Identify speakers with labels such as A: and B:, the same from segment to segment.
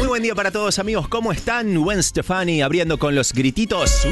A: buen día para todos, amigos. ¿Cómo están? Gwen Stefani abriendo con los grititos.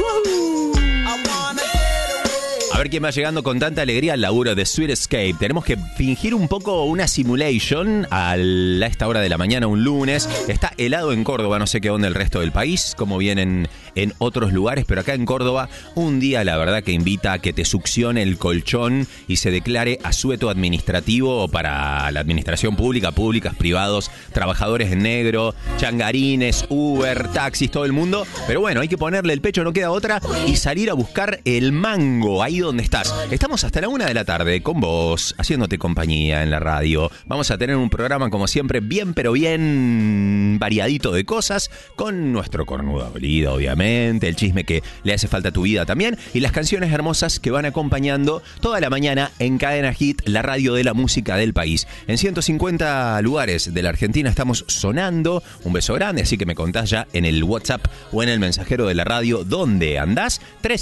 A: A ver quién va llegando con tanta alegría al laburo de Sweet Escape. Tenemos que fingir un poco una simulation a esta hora de la mañana, un lunes. Está helado en Córdoba, no sé qué onda el resto del país, como vienen en otros lugares, pero acá en Córdoba, un día la verdad que invita a que te succione el colchón y se declare asueto administrativo para la administración pública, públicas, privados, trabajadores en negro, changarines, Uber, taxis, todo el mundo. Pero bueno, hay que ponerle el pecho, no queda otra, y salir a buscar el mango ahí donde estás. Estamos hasta la 1 de la tarde con vos, haciéndote compañía en la radio. Vamos a tener un programa, como siempre, bien pero bien variadito de cosas, con nuestro cornudo abolido, obviamente, el chisme que le hace falta a tu vida también, y las canciones hermosas que van acompañando toda la mañana en Cadena Hit, la radio de la música del país. En 150 lugares de la Argentina estamos sonando. Un beso grande, así que me contás ya en el WhatsApp o en el mensajero de la radio dónde andás.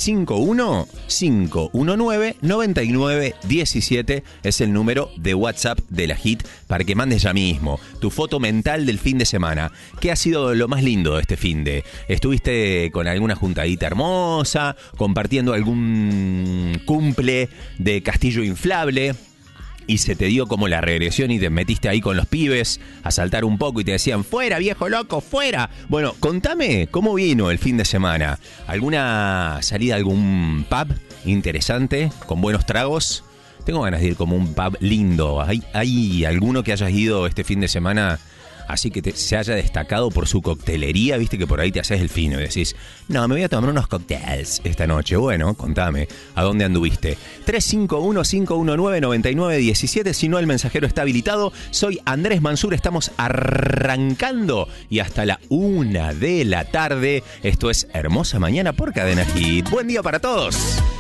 A: 351-519-9917 es el número de WhatsApp de la Hit para que mandes ya mismo tu foto mental del fin de semana. ¿Qué ha sido lo más lindo de este fin de? ¿Estuviste con alguna juntadita hermosa, compartiendo algún cumple de castillo inflable y se te dio como la regresión y te metiste ahí con los pibes a saltar un poco y te decían fuera viejo loco, fuera? Bueno, contame cómo vino el fin de semana. ¿Alguna salida a algún pub interesante con buenos tragos? Tengo ganas de ir como un pub lindo. ¿Hay alguno que hayas ido este fin de semana así que se haya destacado por su coctelería? Viste que por ahí te haces el fino y decís, no, me voy a tomar unos cócteles esta noche. Bueno, contame, ¿a dónde anduviste? 351-519-9917, si no el mensajero está habilitado. Soy Andrés Mansur, estamos arrancando y hasta la 1 de la tarde. Esto es Hermosa Mañana por Cadena Hit. Buen día para todos.